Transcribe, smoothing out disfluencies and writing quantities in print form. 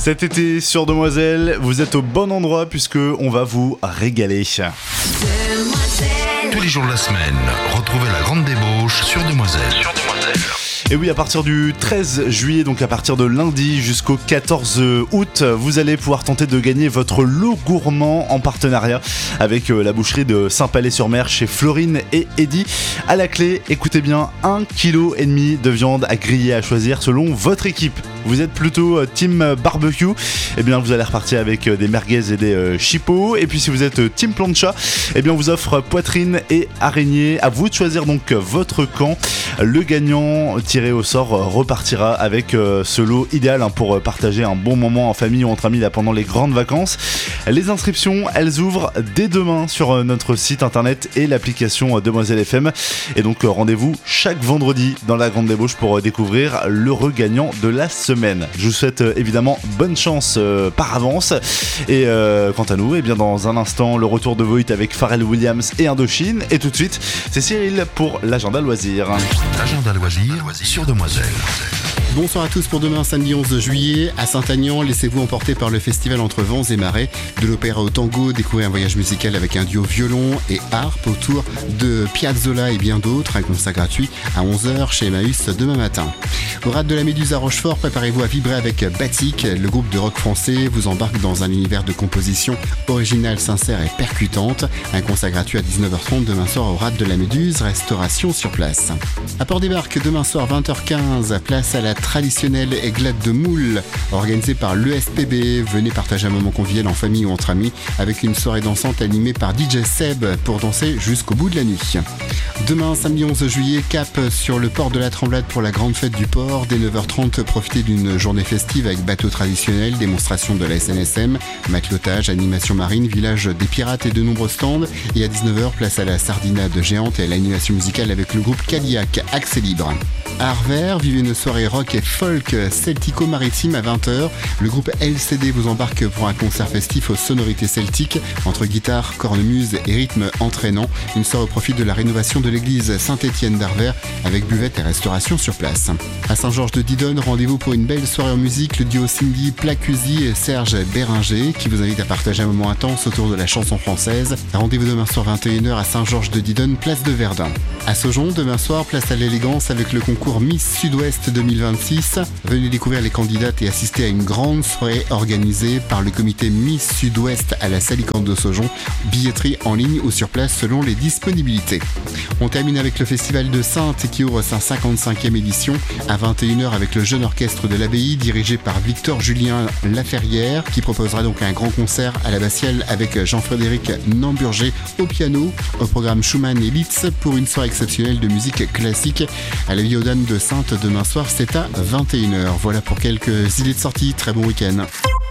Cet été sur Demoiselle, vous êtes au bon endroit puisque on va vous régaler. Tous les jours de la semaine, retrouvez la grande débauche sur Demoiselle. Et oui, à partir du 13 juillet, donc à partir de lundi jusqu'au 14 août, vous allez pouvoir tenter de gagner votre lot gourmand en partenariat avec la boucherie de Saint-Palais-sur-Mer chez Florine et Eddy. À la clé, écoutez bien, 1,5 kg de viande à griller à choisir selon votre équipe. Vous êtes plutôt team barbecue, eh bien vous allez repartir avec des merguez et des chipots. Et puis si vous êtes team plancha, eh bien on vous offre poitrine et araignée. À vous de choisir donc votre camp. Le gagnant tiré au sort repartira avec ce lot idéal pour partager un bon moment en famille ou entre amis là, pendant les grandes vacances. Les inscriptions, elles ouvrent dès demain sur notre site internet et l'application Demoiselle FM. Et donc rendez-vous chaque vendredi dans la grande débauche pour découvrir l'heureux gagnant de la semaine. Je vous souhaite évidemment bonne chance par avance. Et quant à nous, eh bien dans un instant, le retour de Void avec Pharrell Williams et Indochine. Et tout de suite, c'est Cyril pour l'agenda loisir. L'agenda loisir sur Demoiselle. Bonsoir à tous pour demain, samedi 11 juillet. À Saint-Aignan, laissez-vous emporter par le festival Entre Vents et Marais. De l'opéra au tango, découvrez un voyage musical avec un duo violon et harpe autour de Piazzolla et bien d'autres. Un concert gratuit à 11h chez Emmaüs demain matin. Au Rade de la Méduse à Rochefort, préparez-vous à vibrer avec Batik. Le groupe de rock français vous embarque dans un univers de composition originale, sincère et percutante. Un concert gratuit à 19h30 demain soir au Rade de la Méduse, restauration sur place. À Port-des-Barques, demain soir 20h15, place à la traditionnelle églade de moules organisée par l'ESPB. Venez partager un moment convivial en famille ou entre amis avec une soirée dansante animée par DJ Seb pour danser jusqu'au bout de la nuit. Demain, samedi 11 juillet, cap sur le port de la Tremblade pour la grande fête du port. Dès 9h30, profitez d'une journée festive avec bateau traditionnel, démonstration de la SNSM, matelotage, animation marine, village des pirates et de nombreux stands. Et à 19h, place à la sardinade géante et à l'animation musicale avec le groupe Cadillac, accès libre. À Arvers, vivez une soirée rock et folk celtico-maritime à 20h. Le groupe LCD vous embarque pour un concert festif aux sonorités celtiques entre guitare, cornemuse et rythme entraînant. Une soirée au profit de la rénovation de l'église Saint-Étienne d'Arvers avec buvette et restauration sur place. À Saint-Georges-de-Didonne, rendez-vous pour une belle soirée en musique. Le duo Cindy Placuzzi et Serge Béringer qui vous invite à partager un moment intense autour de la chanson française. Rendez-vous demain soir 21h à Saint-Georges-de-Didonne, place de Verdun. À Saujon, demain soir, place à l'élégance avec le concours Miss Sud-Ouest 2026. Venez découvrir les candidates et assister à une grande soirée organisée par le comité Miss Sud-Ouest à la Salicante de Saujon. Billetterie en ligne ou sur place selon les disponibilités. On termine avec le Festival de Saintes qui ouvre sa 55e édition à 21h avec le jeune orchestre de l'Abbaye dirigé par Victor-Julien Laferrière qui proposera donc un grand concert à l'Abbatiale avec Jean-Frédéric Namburger au piano. Au programme Schumann et Liszt pour une soirée exceptionnelle de musique classique à la Vieille aux Dames de Saintes demain soir, c'est à 21h. Voilà pour quelques idées de sortie. Très bon week-end.